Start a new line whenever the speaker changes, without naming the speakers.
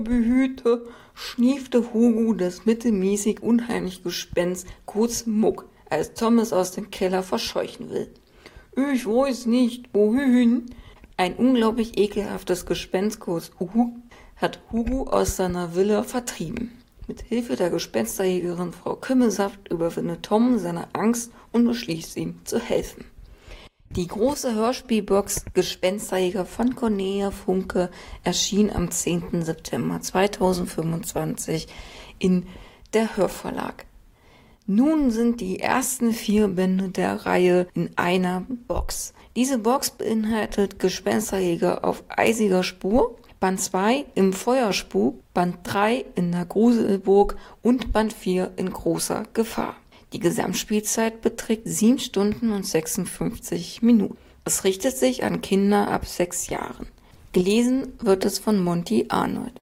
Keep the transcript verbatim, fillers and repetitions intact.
Behüte, schniefte Hugo das mittelmäßig unheimliche Gespenst, kurz Muck, als Tom es aus dem Keller verscheuchen will. »Ich weiß nicht, wohin?« Ein unglaublich ekelhaftes Gespenst, kurz Uhu, hat Hugo aus seiner Villa vertrieben. Mit Hilfe der Gespensterjägerin Frau Kümmelsaft überwindet Tom seine Angst und beschließt ihm zu helfen. Die große Hörspielbox Gespensterjäger von Cornelia Funke erschien am zehnten September zweitausendfünfundzwanzig in der Hörverlag. Nun sind die ersten vier Bände der Reihe in einer Box. Diese Box beinhaltet Gespensterjäger auf eisiger Spur, Band zwei im Feuerspuk, Band drei in der Gruselburg und Band vier in großer Gefahr. Die Gesamtspielzeit beträgt sieben Stunden und sechsundfünfzig Minuten. Es richtet sich an Kinder ab sechs Jahren. Gelesen wird es von Monty Arnold.